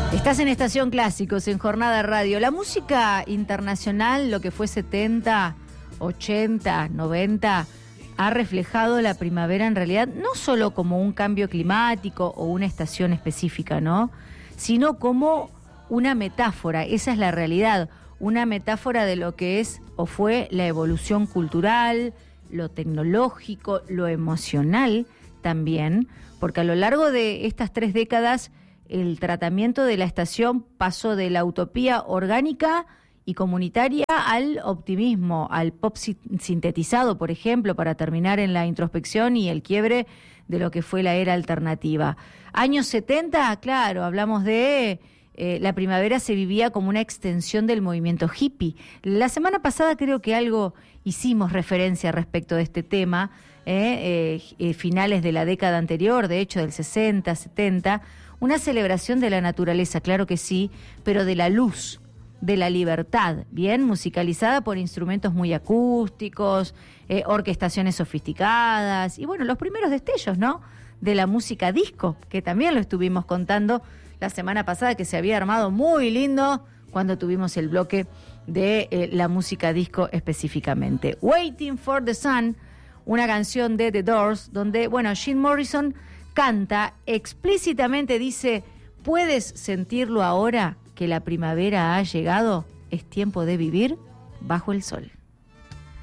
Estás en Estación Clásicos, en Jornada Radio. La música internacional, lo que fue 70, 80, 90, ha reflejado la primavera en realidad no solo como un cambio climático o una estación específica, ¿no? Sino como una metáfora, esa es la realidad, una metáfora de lo que es o fue la evolución cultural, lo tecnológico, lo emocional también, porque a lo largo de estas 3 décadas el tratamiento de la estación pasó de la utopía orgánica y comunitaria al optimismo, al pop sintetizado, por ejemplo, para terminar en la introspección y el quiebre de lo que fue la era alternativa. Años 70, claro, hablamos de la primavera se vivía como una extensión del movimiento hippie. La semana pasada creo que algo hicimos referencia respecto de este tema, finales de la década anterior, de hecho del 60, 70, una celebración de la naturaleza, claro que sí, pero de la luz, de la libertad, bien musicalizada por instrumentos muy acústicos, orquestaciones sofisticadas y bueno, los primeros destellos, ¿no?, de la música disco, que también lo estuvimos contando la semana pasada, que se había armado muy lindo cuando tuvimos el bloque de la música disco específicamente. Waiting for the Sun, una canción de The Doors, donde, bueno, Jim Morrison canta explícitamente, dice: ¿puedes sentirlo ahora que la primavera ha llegado? Es tiempo de vivir bajo el sol.